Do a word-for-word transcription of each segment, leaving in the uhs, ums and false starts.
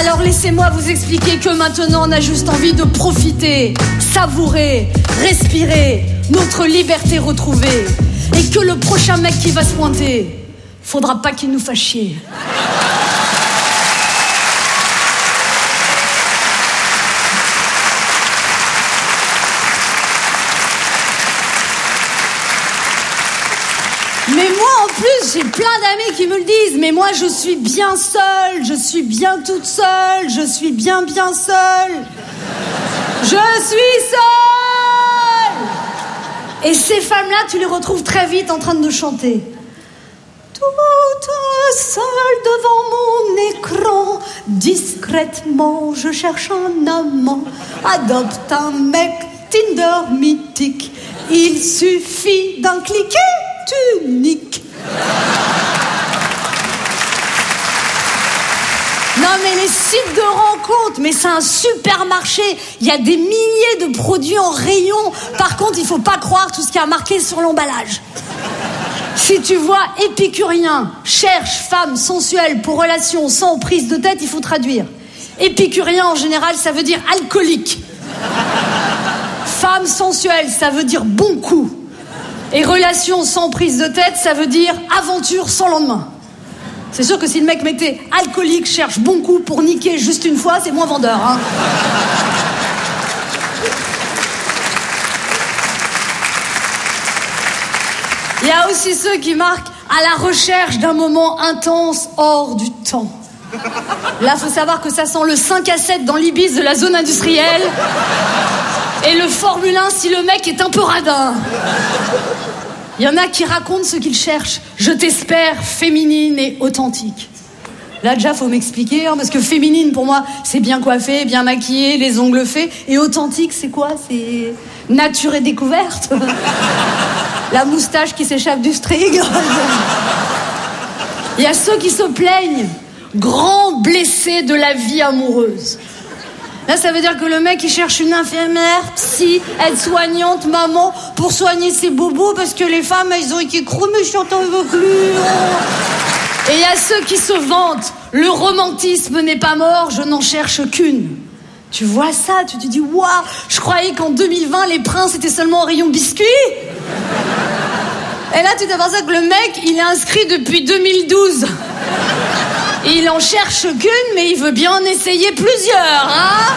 Alors laissez-moi vous expliquer que maintenant on a juste envie de profiter, savourer, respirer, notre liberté retrouvée. Et que le prochain mec qui va se pointer, faudra pas qu'il nous fasse chier. Mais moi, en plus, j'ai plein d'amis qui me le disent. Mais moi, je suis bien seule, je suis bien toute seule, je suis bien bien seule. Je suis seule. Et ces femmes-là, tu les retrouves très vite en train de nous chanter. Toute seule devant mon écran, discrètement, je cherche un amant. Adopte un mec Tinder mythique. Il suffit d'un cliquet. Unique. Non mais les sites de rencontres, mais c'est un supermarché. Il y a des milliers de produits en rayon. Par contre, il faut pas croire tout ce qui a marqué sur l'emballage. Si tu vois épicurien, cherche femme sensuelle pour relation sans prise de tête, il faut traduire. Épicurien en général, ça veut dire alcoolique. Femme sensuelle, ça veut dire bon coup. Et relation sans prise de tête, ça veut dire aventure sans lendemain. C'est sûr que si le mec mettait alcoolique, cherche bon coup pour niquer juste une fois, c'est moins vendeur, hein. Il y a aussi ceux qui marquent à la recherche d'un moment intense hors du temps. Là, faut savoir que ça sent le cinq à sept dans l'Ibis de la zone industrielle et le Formule un si le mec est un peu radin. Il y en a qui racontent ce qu'ils cherchent. Je t'espère féminine et authentique. Là, déjà, faut m'expliquer, hein, parce que féminine, pour moi, c'est bien coiffé, bien maquillé, les ongles faits. Et authentique, c'est quoi? C'est nature et découverte. La moustache qui s'échappe du string. Il y a ceux qui se plaignent. Grand blessé de la vie amoureuse. Là, ça veut dire que le mec, il cherche une infirmière, psy, aide-soignante, maman, pour soigner ses bobos, parce que les femmes, elles ont été crues, mais je t'en veux plus. Et il y a ceux qui se vantent. Le romantisme n'est pas mort, je n'en cherche qu'une. Tu vois ça, tu te dis, waouh, je croyais qu'en deux mille vingt, les princes étaient seulement en rayon biscuits. Et là, tu t'aperçois que le mec, il est inscrit depuis deux mille douze. Il en cherche qu'une, mais il veut bien en essayer plusieurs, hein.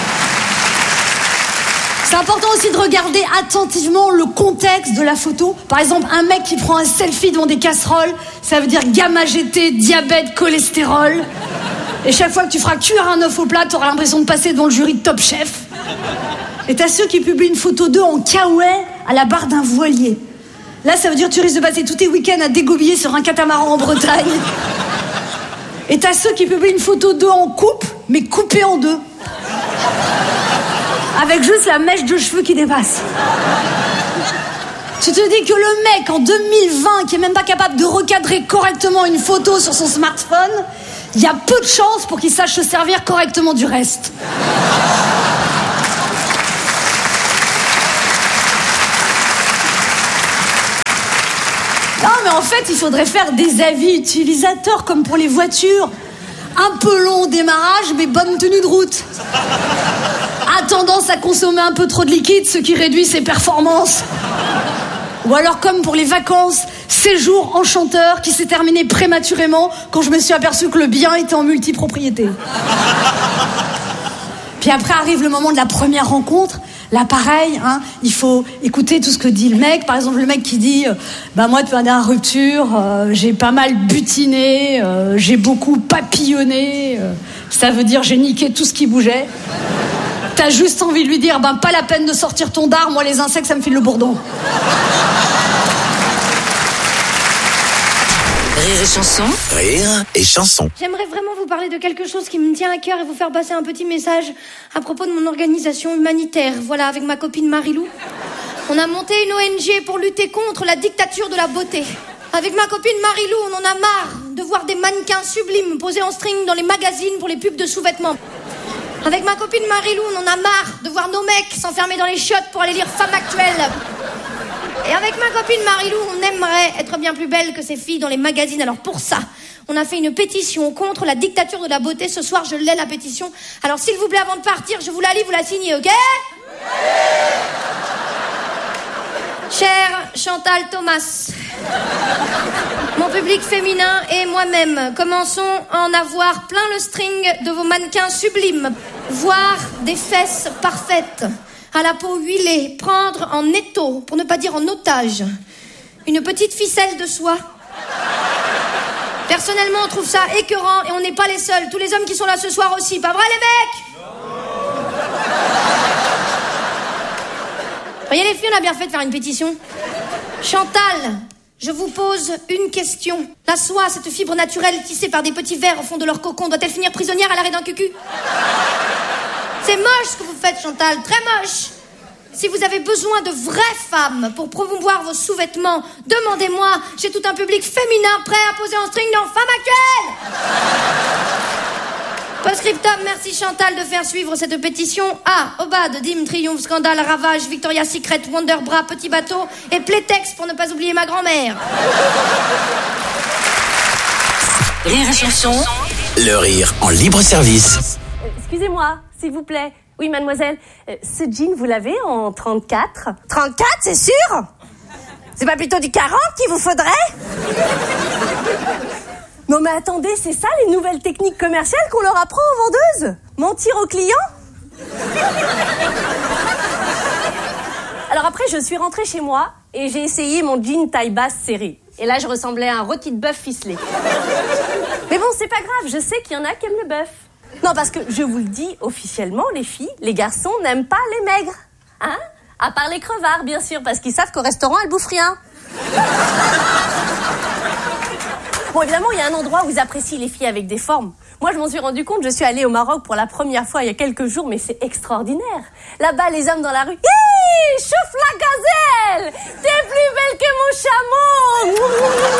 C'est important aussi de regarder attentivement le contexte de la photo. Par exemple, un mec qui prend un selfie devant des casseroles, ça veut dire gamma G T, diabète, cholestérol. Et chaque fois que tu feras cuire un œuf au plat, t'auras l'impression de passer dans le jury de Top Chef. Et t'as ceux qui publient une photo d'eux en kawaii à la barre d'un voilier. Là, ça veut dire que tu risques de passer tous tes week-ends à dégobiller sur un catamaran en Bretagne. Et t'as ceux qui publient une photo d'eux en coupe, mais coupée en deux. Avec juste la mèche de cheveux qui dépasse. Tu te dis que le mec, en deux mille vingt, qui est même pas capable de recadrer correctement une photo sur son smartphone, il y a peu de chances pour qu'il sache se servir correctement du reste. Non, mais en fait, il faudrait faire des avis utilisateurs comme pour les voitures. Un peu long au démarrage, mais bonne tenue de route. A tendance à consommer un peu trop de liquide, ce qui réduit ses performances. Ou alors, comme pour les vacances, séjour enchanteur qui s'est terminé prématurément quand je me suis aperçu que le bien était en multipropriété. Puis après arrive le moment de la première rencontre. Là, pareil, hein, il faut écouter tout ce que dit le mec. Par exemple, le mec qui dit euh, bah moi, depuis la dernière rupture, euh, j'ai pas mal butiné, euh, j'ai beaucoup papillonné. Euh, ça veut dire j'ai niqué tout ce qui bougeait. T'as juste envie de lui dire bah pas la peine de sortir ton dard, moi les insectes ça me file le bourdon. Rire et chanson. Rire et chanson. J'aimerais vraiment vous parler de quelque chose qui me tient à cœur et vous faire passer un petit message à propos de mon organisation humanitaire. Voilà, avec ma copine Marilou, on a monté une O N G pour lutter contre la dictature de la beauté. Avec ma copine Marilou, on en a marre de voir des mannequins sublimes posés en string dans les magazines pour les pubs de sous-vêtements. Avec ma copine Marilou, on en a marre de voir nos mecs s'enfermer dans les chiottes pour aller lire Femme Actuelle. Et avec ma copine Marilou, on aimerait être bien plus belle que ces filles dans les magazines. Alors pour ça, On a fait une pétition contre la dictature de la beauté. Ce soir, je l'ai, la pétition. Alors, s'il vous plaît, avant de partir, je vous la lis, vous la signez, ok ? Chère Chantal Thomas, mon public féminin et moi-même commençons à en avoir plein le string de vos mannequins sublimes, voire des fesses parfaites, à la peau huilée, prendre en étau, pour ne pas dire en otage, une petite ficelle de soie. Personnellement, on trouve ça écœurant et on n'est pas les seuls. Tous les hommes qui sont là ce soir aussi, pas vrai les mecs ? Voyez les filles, on a bien fait de faire une pétition. Chantal, je vous pose une question. La soie, cette fibre naturelle tissée par des petits vers au fond de leur cocon, doit-elle finir prisonnière à l'arrêt d'un cucu ? C'est moche ce que vous faites, Chantal, très moche. Si vous avez besoin de vraies femmes pour promouvoir vos sous-vêtements, demandez-moi. J'ai tout un public féminin prêt à poser en string dans Femme Actuelle. Postscriptum, merci Chantal de faire suivre cette pétition. A. Obad, Dim, Triomphe, Scandale, Ravage, Victoria's Secret, Wonderbra, Petit Bateau et Playtex pour ne pas oublier ma grand-mère. Rire et chanson. Le rire en libre service. Euh, excusez-moi, s'il vous plaît. Oui, mademoiselle, euh, ce jean, vous l'avez en trente-quatre ? trente-quatre, c'est sûr ? C'est pas plutôt du quarante qu'il vous faudrait ? Non mais attendez, c'est ça les nouvelles techniques commerciales qu'on leur apprend aux vendeuses ? Mentir aux clients ? Alors après, je suis rentrée chez moi et j'ai essayé mon jean taille basse serré. Et là, je ressemblais à un rôti de bœuf ficelé. Mais bon, c'est pas grave, je sais qu'il y en a qui aiment le bœuf. Non, parce que je vous le dis officiellement, les filles, les garçons n'aiment pas les maigres. Hein ? À part les crevards, bien sûr, parce qu'ils savent qu'au restaurant, elles bouffent rien. Bon, évidemment, il y a un endroit où ils apprécient les filles avec des formes. Moi, je m'en suis rendu compte, je suis allée au Maroc pour la première fois il y a quelques jours, mais c'est extraordinaire. Là-bas, les hommes dans la rue, hi, chauffe la gazelle, t'es plus belle que mon chameau.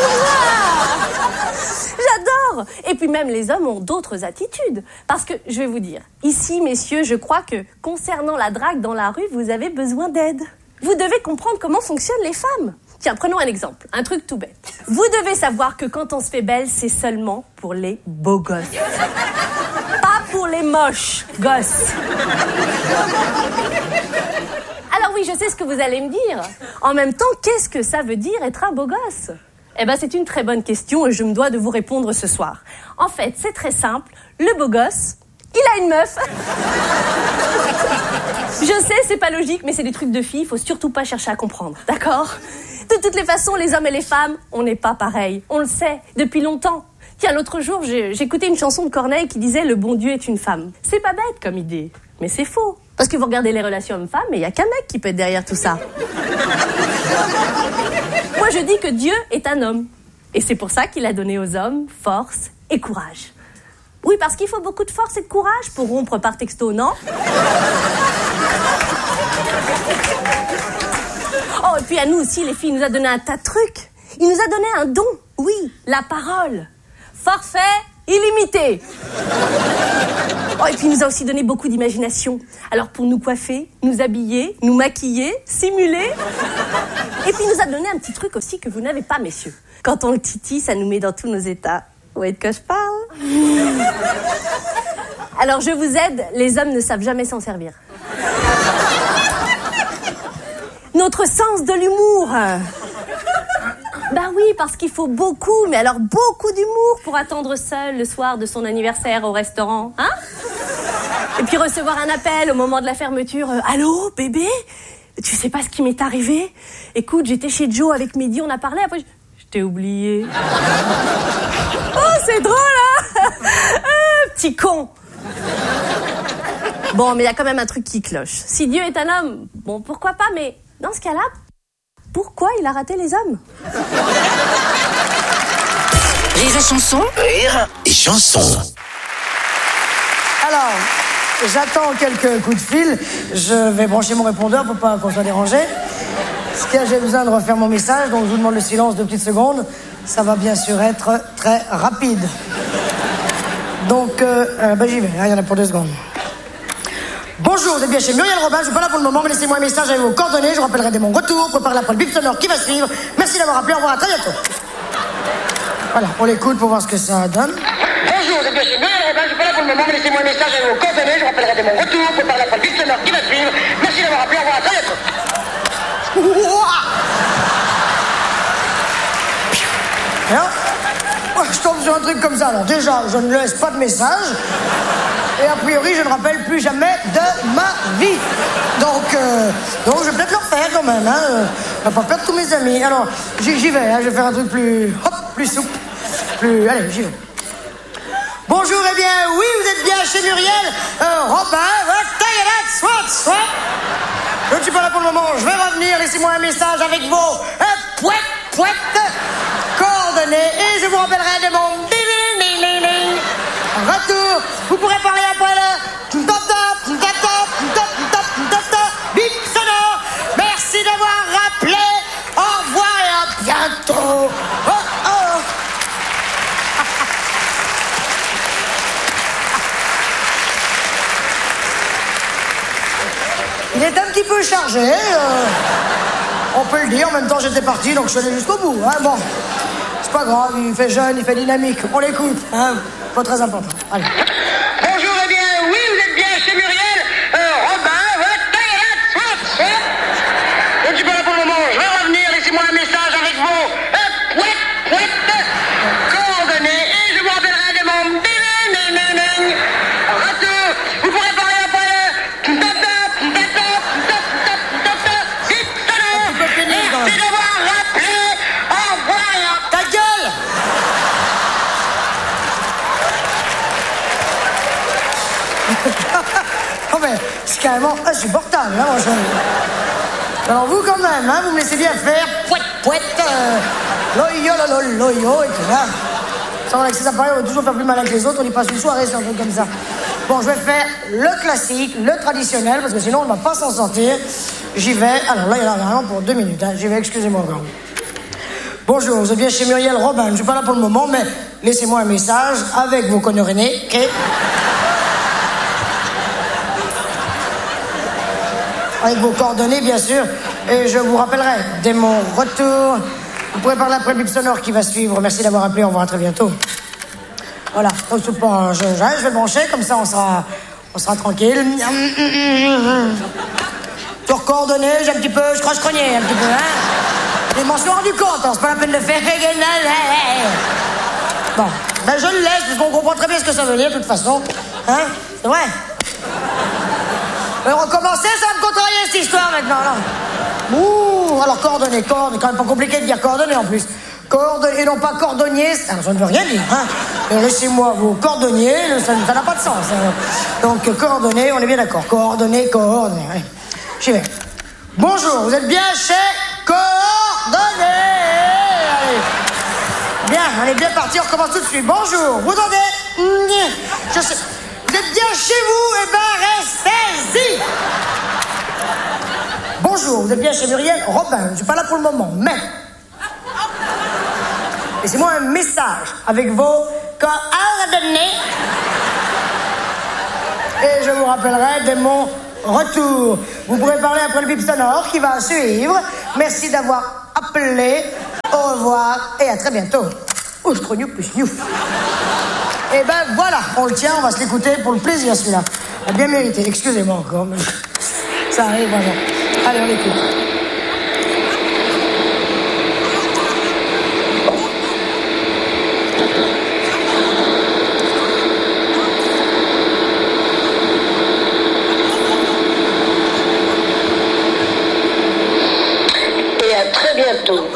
J'adore. Et puis même les hommes ont d'autres attitudes. Parce que, je vais vous dire, ici, messieurs, je crois que concernant la drague dans la rue, vous avez besoin d'aide. Vous devez comprendre comment fonctionnent les femmes. Tiens, prenons un exemple, un truc tout bête. Vous devez savoir que quand on se fait belle, c'est seulement pour les beaux gosses. Pas pour les moches gosses. Alors oui, je sais ce que vous allez me dire. En même temps, qu'est-ce que ça veut dire être un beau gosse ? Eh ben, c'est une très bonne question et je me dois de vous répondre ce soir. En fait, c'est très simple. Le beau gosse, il a une meuf. Je sais, c'est pas logique, mais c'est des trucs de filles, faut surtout pas chercher à comprendre, d'accord ? De toutes les façons, les hommes et les femmes, on n'est pas pareils. On le sait, depuis longtemps. Tiens, l'autre jour, j'ai, j'écoutais une chanson de Corneille qui disait « Le bon Dieu est une femme ». C'est pas bête comme idée, mais c'est faux. Parce que vous regardez les relations hommes-femmes, mais il y a qu'un mec qui peut être derrière tout ça. Moi, je dis que Dieu est un homme. Et c'est pour ça qu'il a donné aux hommes force et courage. Oui, parce qu'il faut beaucoup de force et de courage pour rompre par texto, non ? Oh, et puis à nous aussi, les filles, il nous a donné un tas de trucs. Il nous a donné un don, oui, la parole. Forfait illimité. Oh, et puis il nous a aussi donné beaucoup d'imagination. Alors pour nous coiffer, nous habiller, nous maquiller, simuler. Et puis il nous a donné un petit truc aussi que vous n'avez pas, messieurs. Quand on le titille, ça nous met dans tous nos états. Où est-ce que je parle ? Alors je vous aide, les hommes ne savent jamais s'en servir. Notre sens de l'humour. Bah oui, parce qu'il faut beaucoup, mais alors beaucoup d'humour pour attendre seul le soir de son anniversaire au restaurant, hein ? Et puis recevoir un appel au moment de la fermeture. Euh, Allô, bébé ? Tu sais pas ce qui m'est arrivé ? Écoute, j'étais chez Joe avec Mehdi, on a parlé, après je, je t'ai oublié. Oh, c'est drôle, hein ? euh, Petit con. Bon, mais il y a quand même un truc qui cloche. Si Dieu est un homme, bon, pourquoi pas, mais dans ce cas-là, pourquoi il a raté les hommes ? Rire et chanson. Rire et chanson. Alors, j'attends quelques coups de fil. Je vais brancher mon répondeur pour pas qu'on soit dérangé. Parce que j'ai besoin de refaire mon message, donc je vous demande le silence deux petites secondes. Ça va bien sûr être très rapide. Donc, euh, euh, ben j'y vais, hein, il y en a pour deux secondes. Bonjour, vous êtes bien chez Muriel Robin, je suis pas là pour le moment, mais laissez-moi un message avec vos coordonnées, je vous rappellerai dès mon retour, préparez-la pour le bip sonore qui va suivre. Merci d'avoir appelé, au revoir, à très bientôt. Voilà, on l'écoute pour voir ce que ça donne. Bonjour, vous êtes bien chez Muriel Robin, je suis pas là pour le moment, mais laissez-moi un message avec vos coordonnées, je rappellerai de mon retour pour parler après le bip sonore qui va suivre. Merci d'avoir appelé, au revoir, à très bientôt. Bien. Moi, je tombe sur un truc comme ça. Alors déjà, je ne laisse pas de message. Et a priori, je ne rappelle plus jamais de ma vie. Donc, euh, donc je vais peut-être le refaire quand même. Hein. Je ne vais pas perdre tous mes amis. Alors, j'y, j'y vais. Hein. Je vais faire un truc plus, hop, plus souple. Plus, allez, j'y vais. Bonjour, eh bien, oui, vous êtes bien chez Muriel euh, Robin. Soit, soit. Je ne suis pas là pour le moment. Je vais revenir. Laissez-moi un message avec vos euh, pouet, pouet, coordonnées. Et je vous rappellerai de mon ding-ding-ding-ding. Retour, vous pourrez parler après le bip sonore. Merci d'avoir rappelé. Au revoir et à bientôt. Oh, oh. Il est un petit peu chargé. Euh, on peut le dire. En même temps, j'étais parti, donc je suis allé jusqu'au bout. Hein, bon, c'est pas grave. Il fait jeune, il fait dynamique. On l'écoute. Hein. Pas très important. Allez. Bonjour, eh bien, oui, vous êtes bien chez Muriel euh, Robin, je ne suis pas là pour le moment, je vais revenir, laissez-moi un message avec vos euh, pouet, pouet, coordonnées, et je vous rappellerai de mon ding-ding-ding-ding. Retour, vous pourrez parler après le bip sonore. Merci d'avoir rappelé, au revoir. Ta gueule! Oh mais c'est carrément insupportable, hein, moi, je... Alors vous quand même, hein, vous me laissez bien faire pouet pouet, euh, loyo lolo loyo et tout là. Ça, avec ces appareils, on va toujours faire plus mal que les autres, on y passe une soirée sur un truc comme ça. Bon, je vais faire le classique, le traditionnel, parce que sinon on ne va pas s'en sortir. J'y vais, alors là il y en a vraiment pour deux minutes, hein. J'y vais, excusez-moi encore. Bonjour, vous êtes bien chez Muriel Robin, je ne suis pas là pour le moment, mais laissez-moi un message avec vos conneries, ok? Avec vos coordonnées, bien sûr, et je vous rappellerai dès mon retour. Vous pourrez parler après le bip sonore qui va suivre. Merci d'avoir appelé, au revoir, à très bientôt. Voilà, donc, je, je vais le brancher, comme ça on sera, on sera tranquille. Sur coordonnées, j'ai un petit peu, je croche-crogné un petit peu, hein. Et je m'en suis rendu compte, hein, c'est pas la peine de faire. Bon, ben je le laisse, parce qu'on comprend très bien ce que ça veut dire, de toute façon. Hein, c'est vrai. On va recommencer, ça va me contrarier cette histoire maintenant, là. Ouh, alors coordonnées, coordonnées, quand même pas compliqué de dire coordonnées en plus. Coordonnées, et non pas cordonniers, alors ça ne veut rien dire, hein. Laissez-moi vos cordonniers, ça n'a pas de sens. Hein. Donc coordonnées, on est bien d'accord. Coordonnées, coordonnées, ouais. J'y vais. Bonjour, vous êtes bien chez Coordonnées. Allez. Bien, on est bien parti, on recommence tout de suite. Bonjour, vous entendez? Je sais... Vous êtes bien chez vous, eh ben restez-y. Bonjour, vous êtes bien chez Muriel Robin, je ne suis pas là pour le moment, mais... Laissez-moi un message avec vos coordonnées. Et je vous rappellerai dès mon retour. Vous pourrez parler après le bip sonore qui va suivre. Merci d'avoir appelé. Au revoir et à très bientôt. Oh, je crois plus snouf. Et ben voilà, on le tient, on va se l'écouter pour le plaisir celui-là. On a bien mérité, excusez-moi encore, mais ça arrive vraiment. Allez, on l'écoute. Et à très bientôt.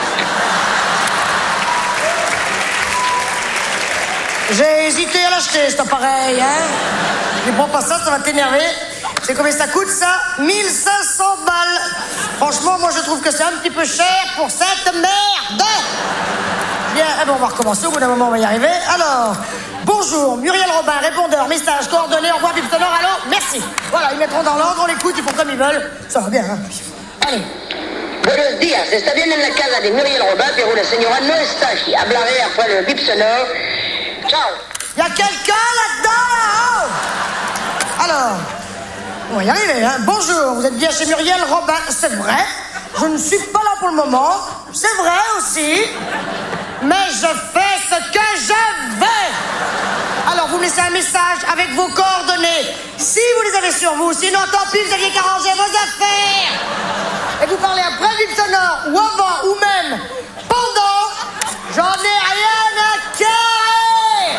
J'ai hésité à l'acheter, cet appareil, hein. Ne prends pas ça, ça va t'énerver. C'est combien ça coûte, ça? mille cinq cents balles. Franchement, moi, je trouve que c'est un petit peu cher pour cette merde. Bien, eh ben, on va recommencer. Au bout d'un moment, on va y arriver. Alors, bonjour, Muriel Robin, répondeur, message, coordonnées, envoi, bip sonore, allô, merci. Voilà, ils mettront dans l'ordre, on l'écoute, ils font comme ils veulent. Ça va bien, hein. Allez. Buenos días, está bien en la casa de Muriel Robin, pero la señora no está aquí. Hablaré après le bip sonore. Ciao. Il y a quelqu'un là-dedans, là-haut. Alors, on va y arriver, hein. Bonjour, vous êtes bien chez Muriel Robin, c'est vrai. Je ne suis pas là pour le moment, c'est vrai aussi. mais je fais ce que je veux. Alors, vous me laissez un message avec vos coordonnées. Si vous les avez sur vous, sinon, tant pis, vous aviez qu'à ranger vos affaires. Et vous parlez après bip sonore, ou avant, ou même pendant, j'en ai rien à carrer.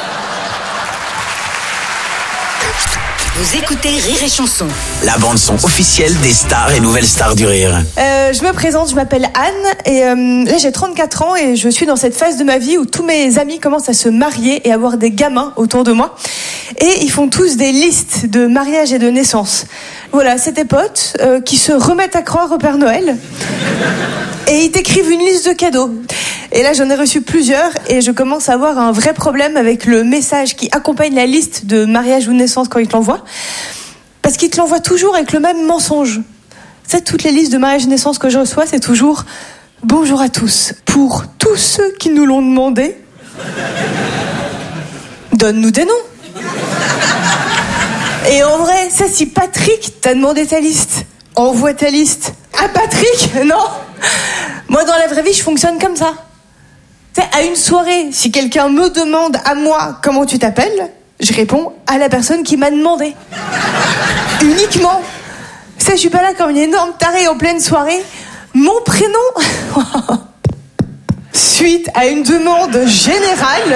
Vous écoutez Rire et Chanson, la bande-son officielle des stars et nouvelles stars du rire. Euh, je me présente, je m'appelle Anne et euh, là j'ai trente-quatre ans et je suis dans cette phase de ma vie où tous mes amis commencent à se marier et avoir des gamins autour de moi. Et ils font tous des listes de mariage et de naissance. Voilà, c'est des potes euh, qui se remettent à croire au Père Noël et ils t'écrivent une liste de cadeaux. Et là, j'en ai reçu plusieurs et je commence à avoir un vrai problème avec le message qui accompagne la liste de mariage ou de naissance quand ils te l'envoient. Parce qu'ils te l'envoient toujours avec le même mensonge. Tu sais, toutes les listes de mariage et de naissance que je reçois, c'est toujours « Bonjour à tous. Pour tous ceux qui nous l'ont demandé, donne-nous des noms. » Et en vrai, ça, si Patrick t'a demandé ta liste, envoie ta liste à Patrick, non. Moi, dans la vraie vie, je fonctionne comme ça. Tu sais, à une soirée, si quelqu'un me demande à moi comment tu t'appelles, je réponds à la personne qui m'a demandé. Uniquement. Tu sais, je suis pas là comme une énorme tarée en pleine soirée. Mon prénom, suite à une demande générale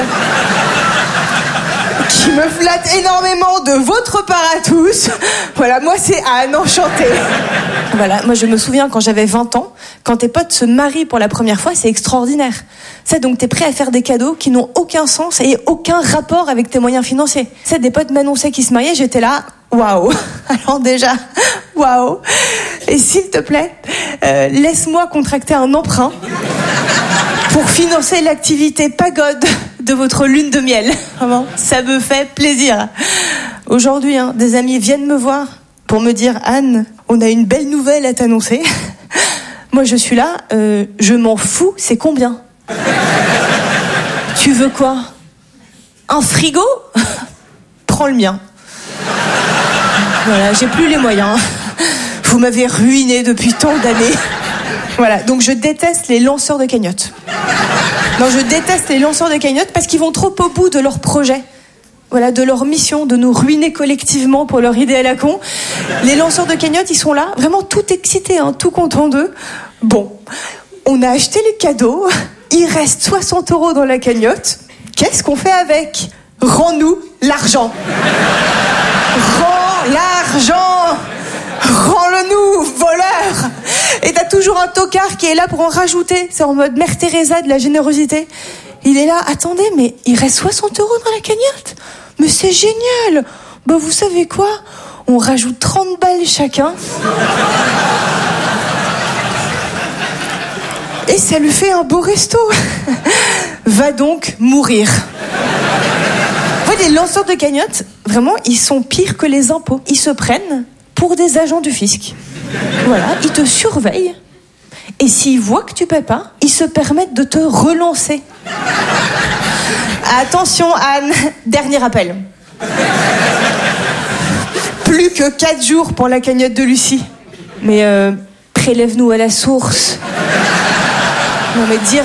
qui me flatte énormément de votre part à tous. Voilà, moi c'est Anne, enchantée. Voilà, moi je me souviens quand j'avais vingt ans, quand tes potes se marient pour la première fois, c'est extraordinaire. C'est donc t'es prêt à faire des cadeaux qui n'ont aucun sens et aucun rapport avec tes moyens financiers. C'est des potes m'annonçaient qu'ils se mariaient, j'étais là, waouh. Alors déjà, waouh. Et s'il te plaît, euh, laisse-moi contracter un emprunt pour financer l'activité pagode de votre lune de miel. Vraiment, ça me fait plaisir. Aujourd'hui, hein, des amis viennent me voir pour me dire « Anne, on a une belle nouvelle à t'annoncer. » Moi, je suis là, euh, je m'en fous, c'est combien ? Tu veux quoi ? Un frigo ? Prends le mien. Voilà, j'ai plus les moyens. Vous m'avez ruiné depuis tant d'années. Voilà, donc je déteste les lanceurs de cagnottes. Non, je déteste les lanceurs de cagnottes parce qu'ils vont trop au bout de leur projet. Voilà, de leur mission, de nous ruiner collectivement pour leur idée à la con. Les lanceurs de cagnottes, ils sont là, vraiment tout excités, hein, tout contents d'eux. Bon, on a acheté les cadeaux, il reste soixante euros dans la cagnotte. Qu'est-ce qu'on fait avec ? Rends-nous l'argent. Rends l'argent. Rends-le-nous, voleur. Et t'as toujours un tocard qui est là pour en rajouter. C'est en mode Mère Teresa de la générosité. Il est là, attendez, mais il reste soixante euros dans la cagnotte. Mais c'est génial. Bah vous savez quoi ? On rajoute trente balles chacun. Et ça lui fait un beau resto. Va donc mourir. En fait, les lanceurs de cagnottes, vraiment, ils sont pires que les impôts. Ils se prennent pour des agents du fisc. Voilà, ils te surveillent. Et s'ils voient que tu paies pas, ils se permettent de te relancer. Attention Anne, dernier appel. Plus que quatre jours pour la cagnotte de Lucie. Mais euh, prélève-nous à la source. Non mais dire